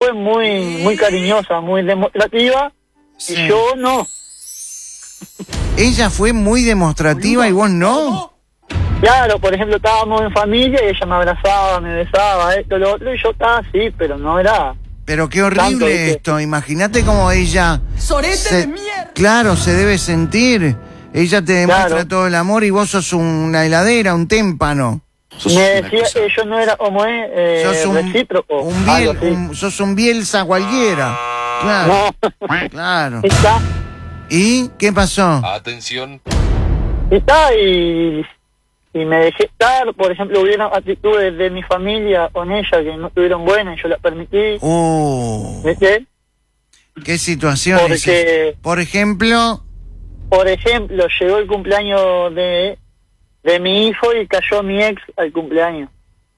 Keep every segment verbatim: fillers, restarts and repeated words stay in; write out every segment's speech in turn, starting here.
fue muy muy cariñosa, muy demostrativa, sí. Y yo no. ¿Ella fue muy demostrativa y vos no? Claro, por ejemplo, estábamos en familia y ella me abrazaba, me besaba, esto, lo otro, y yo estaba así, pero no era... Pero qué horrible tanto, esto, imagínate cómo ella... ¡Sorete se, de mierda! Claro, se debe sentir. Ella te demuestra claro. todo el amor y vos sos una heladera, un témpano. Me decía que yo no era como es, eh, sos un, recíproco. Un biel, un, sos un Bielsa cualquiera. Claro. No. Claro. Está. ¿Y qué pasó? Atención. Está y... Y me dejé estar, por ejemplo, hubieron actitudes de mi familia con ella que no estuvieron buenas y yo las permití. Oh. ¿Viste? ¿Qué situación? Porque, por ejemplo... Por ejemplo, llegó el cumpleaños de, de mi hijo y cayó mi ex al cumpleaños.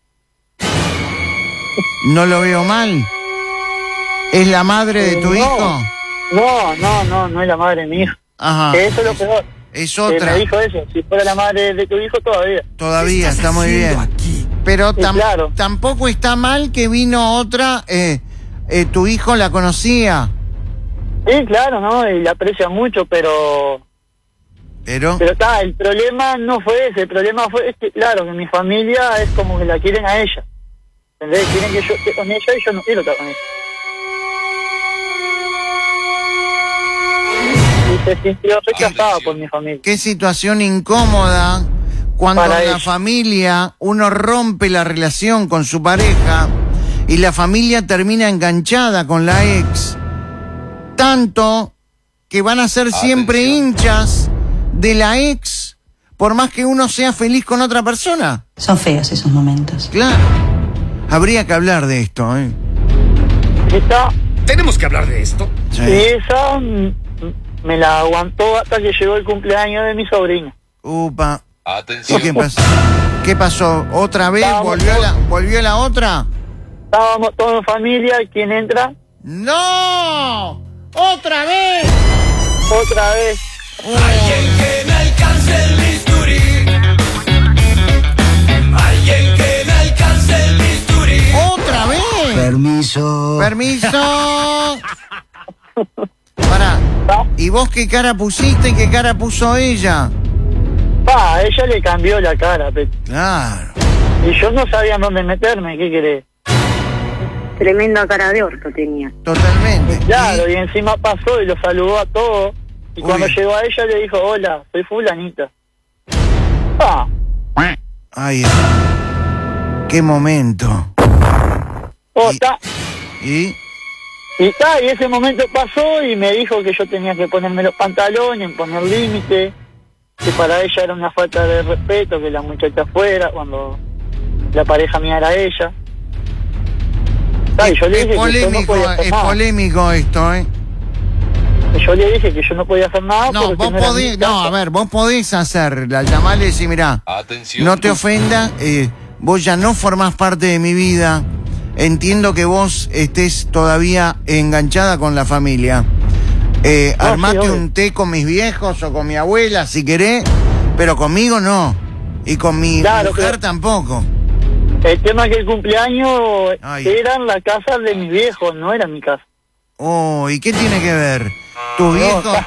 No lo veo mal. ¿Es la madre de tu no, hijo? No, no, no, no es la madre de mi hijo. Ajá. Que eso es lo peor. Es otra. Me dijo eso, si fuera la madre de tu hijo todavía. Todavía, está muy bien. Aquí? Pero tam claro. tampoco está mal que vino otra, eh, eh, tu hijo la conocía. Sí, claro, ¿no? Y la aprecia mucho, pero... Pero... Pero está, el problema no fue ese, el problema fue, es que, claro, que mi familia es como que la quieren a ella. ¿Entendés? Quieren que yo esté con ella y yo no quiero estar con ella. Y se sintió rechazada por mi familia. Qué situación incómoda cuando Para en la ella. familia uno rompe la relación con su pareja y la familia termina enganchada con la ex. Tanto que van a ser siempre Atención. hinchas de la ex, por más que uno sea feliz con otra persona. Son feos esos momentos. Claro. Habría que hablar de esto, ¿eh? Esta, Tenemos que hablar de esto. Sí. y esa mm, me la aguantó hasta que llegó el cumpleaños de mi sobrina. Upa. ¿Y Atención. qué pasó? ¿Qué pasó? ¿Otra vez? Estábamos ¿Volvió todos- la, ¿Volvió la otra? Estábamos todos en familia, ¿quién entra? ¡No! ¡Otra vez! Otra vez. Alguien que me alcance el bisturí. Alguien que me alcance el bisturí. ¡Otra vez! Permiso. ¡Permiso! Pará. ¿Y vos qué cara pusiste y qué cara puso ella? Pa, a ella le cambió la cara, pe. Claro. Y yo no sabía dónde meterme, ¿qué querés? Tremenda cara de orto tenía. Totalmente. Claro, y encima pasó y lo saludó a todos. Y Uy. cuando llegó a ella le dijo, hola, soy fulanita. Pa, Ay, qué momento. oh, Y- está. ¿Y? Y está, y ese momento pasó y me dijo que yo tenía que ponerme los pantalones, poner límite, que para ella era una falta de respeto que la muchacha fuera cuando la pareja mía era ella. Está, y yo le Es dije que yo no polémico, podía hacer es nada. polémico esto, ¿eh? Y yo le dije que yo no podía hacer nada No, porque vos no era podés, mi no, casa. a ver, vos podés hacerla, llamarle y decir, mirá, Atención. no te ofendas, eh, vos ya no formás parte de mi vida, entiendo que vos estés todavía enganchada con la familia. Eh, No, armate sí, obvio. un té con mis viejos o con mi abuela si querés, pero conmigo no. Y con mi Claro, mujer pero- tampoco. El tema es que el cumpleaños Ay. era en la casa de mis viejos, no era mi casa. Oh, ¿y qué tiene que ver? ¿Tus viejos? está.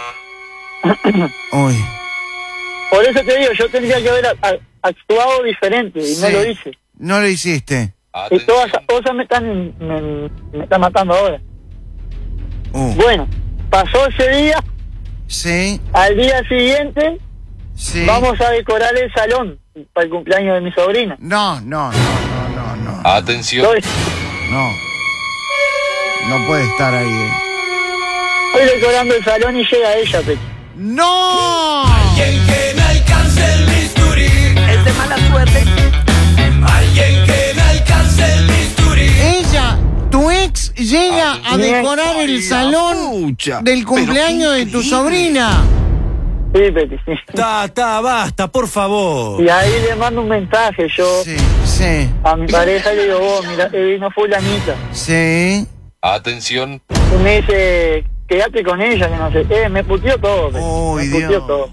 Uy, Por eso te digo, yo tendría que haber a- a- actuado diferente y no sí. lo hice. No lo hiciste. Y todas esas Atención. cosas me están, me, me están matando ahora. Uh, Bueno, pasó ese día, sí, al día siguiente sí. vamos a decorar el salón para el cumpleaños de mi sobrina. No, no, no, no, no, no. Atención. Estoy, No. No puede estar ahí. eh. estoy decorando el salón y llega ella, Pechi. ¡No! Alguien que me alcance el bisturí. Es de mala suerte. Alguien que me alcance el bisturí. Ella, tu ex, llega a Bien. decorar el Ay, salón pucha, del pero cumpleaños qué de tu increíble. sobrina. Sí, Pechi, sí. Ta, ta, basta, por favor. Y ahí le mando un mensaje yo Sí, sí, a mi pareja y le digo, vos, mira, que vino fulanita. sí. Atención. Y me dice, quédate con ella, que no sé qué. Me puteó todo, Pechi. Uy, me puteó Dios. todo.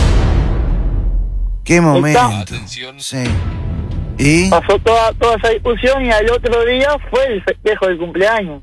Qué momento. Atención. Sí. ¿Y? Pasó toda, toda esa discusión y al otro día fue el festejo del cumpleaños.